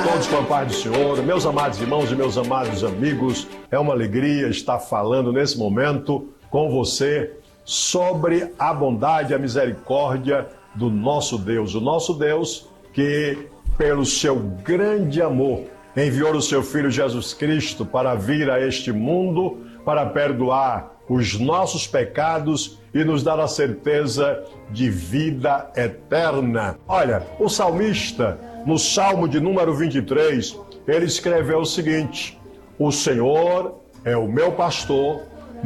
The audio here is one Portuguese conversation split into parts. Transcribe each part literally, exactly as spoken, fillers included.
todos com a paz do Senhor. Meus amados irmãos e meus amados amigos, é uma alegria estar falando nesse momento com você sobre a bondade e a misericórdia do nosso Deus. O nosso Deus que, pelo seu grande amor, enviou o seu Filho Jesus Cristo para vir a este mundo para perdoar os nossos pecados e nos dar a certeza de vida eterna. Olha, o salmista, no Salmo de número vinte e três, ele escreveu o seguinte: o Senhor é o meu pastor,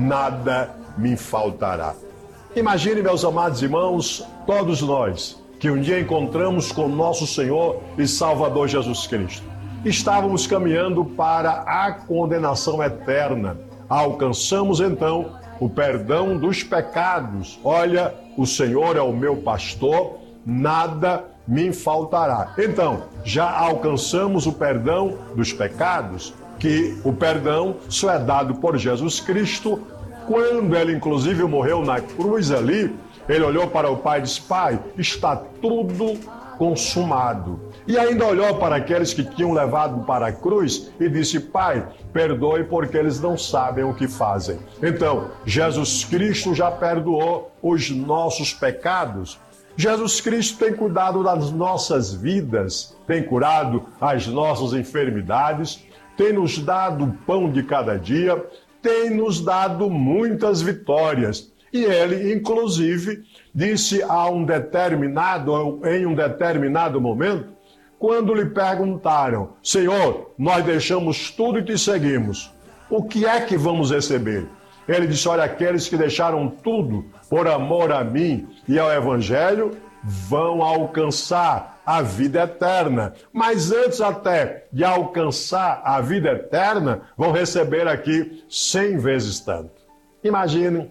nada me faltará. Imagine, meus amados irmãos, todos nós, que um dia encontramos com nosso Senhor e Salvador Jesus Cristo. Estávamos caminhando para a condenação eterna. Alcançamos então o perdão dos pecados. Olha, o Senhor é o meu pastor, nada me faltará. Então, já alcançamos o perdão dos pecados, que o perdão só é dado por Jesus Cristo. Quando ele inclusive morreu na cruz ali, ele olhou para o Pai e disse: Pai, está tudo consumado. E ainda olhou para aqueles que tinham levado para a cruz e disse: Pai, perdoe porque eles não sabem o que fazem. Então, Jesus Cristo já perdoou os nossos pecados. Jesus Cristo tem cuidado das nossas vidas, tem curado as nossas enfermidades, tem nos dado o pão de cada dia, tem nos dado muitas vitórias. E ele, inclusive, disse a um determinado, em um determinado momento, quando lhe perguntaram: Senhor, nós deixamos tudo e te seguimos, o que é que vamos receber? Ele disse: olha, aqueles que deixaram tudo por amor a mim e ao Evangelho vão alcançar a vida eterna. Mas antes até de alcançar a vida eterna, vão receber aqui cem vezes tanto. Imaginem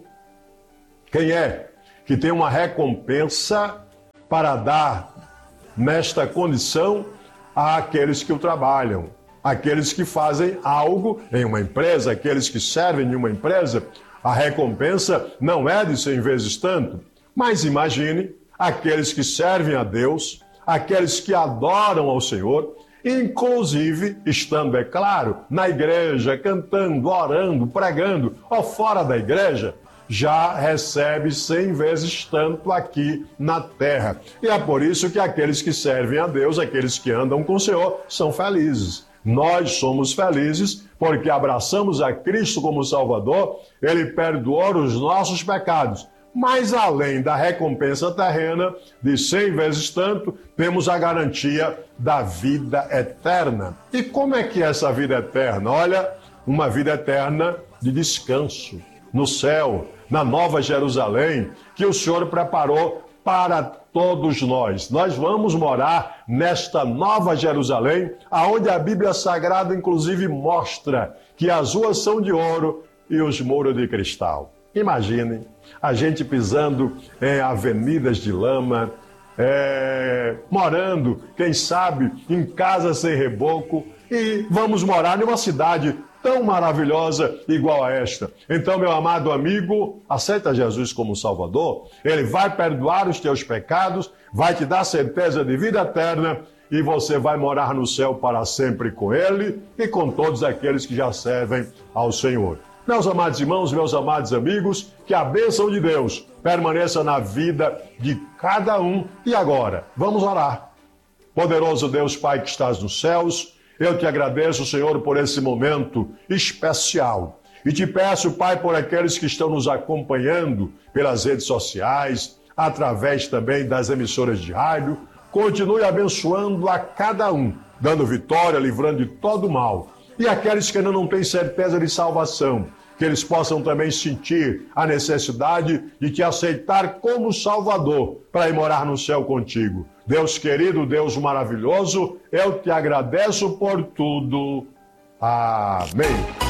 quem é que tem uma recompensa para dar nesta condição àqueles que o trabalham, aqueles que fazem algo em uma empresa, aqueles que servem em uma empresa. A recompensa não é de cem vezes tanto, mas imagine aqueles que servem a Deus, aqueles que adoram ao Senhor, inclusive estando, é claro, na igreja, cantando, orando, pregando, ou fora da igreja, já recebe cem vezes tanto aqui na terra. E é por isso que aqueles que servem a Deus, aqueles que andam com o Senhor, são felizes. Nós somos felizes porque abraçamos a Cristo como Salvador, Ele perdoou os nossos pecados. Mas além da recompensa terrena, de cem vezes tanto, temos a garantia da vida eterna. E como é que é essa vida eterna? Olha, uma vida eterna de descanso no céu, na Nova Jerusalém, que o Senhor preparou para todos nós. Nós vamos morar nesta Nova Jerusalém, aonde a Bíblia Sagrada inclusive mostra que as ruas são de ouro e os muros de cristal. Imaginem a gente pisando em avenidas de lama, é, morando, quem sabe, em casa sem reboco, e vamos morar numa cidade tão maravilhosa igual a esta. Então, meu amado amigo, aceita Jesus como Salvador. Ele vai perdoar os teus pecados, vai te dar certeza de vida eterna e você vai morar no céu para sempre com Ele e com todos aqueles que já servem ao Senhor. Meus amados irmãos, meus amados amigos, que a bênção de Deus permaneça na vida de cada um. E agora, vamos orar. Poderoso Deus, Pai que estás nos céus, eu te agradeço, Senhor, por esse momento especial. E te peço, Pai, por aqueles que estão nos acompanhando pelas redes sociais, através também das emissoras de rádio, continue abençoando a cada um, dando vitória, livrando de todo mal. E aqueles que ainda não têm certeza de salvação, que eles possam também sentir a necessidade de te aceitar como Salvador para ir morar no céu contigo. Deus querido, Deus maravilhoso, eu te agradeço por tudo. Amém.